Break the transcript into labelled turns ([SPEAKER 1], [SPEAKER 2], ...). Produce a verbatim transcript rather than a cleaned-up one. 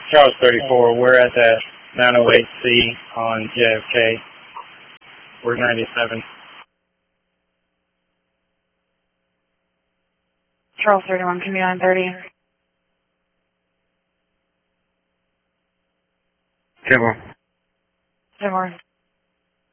[SPEAKER 1] Charles thirty-four, we're at that nine oh eight C on J F K. We're ninety-seven.
[SPEAKER 2] Charles thirty-one, can be nine thirty.
[SPEAKER 3] Timber.
[SPEAKER 2] Timber.